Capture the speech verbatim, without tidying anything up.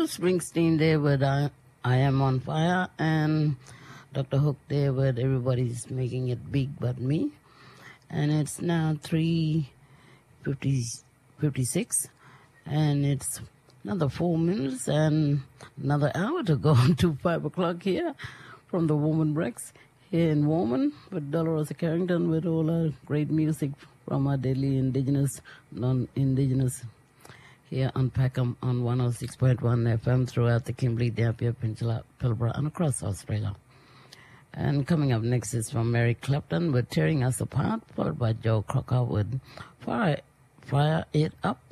Bruce Springsteen there with I, I Am on Fire, and Doctor Hook there with Everybody's Making It Big But Me. And it's now three fifty-six, and it's another four minutes and another hour to go to five o'clock here from the Woman Breaks here in Warman with Dolores Carrington with all our great music from our daily indigenous, non-indigenous here on Peckham on one oh six point one F M throughout the Kimberley, Dampier Peninsula, Pilbara, and across Australia. And coming up next is from Mary Clapton with Tearing Us Apart, followed by Joe Crocker with Fire, Fire It Up.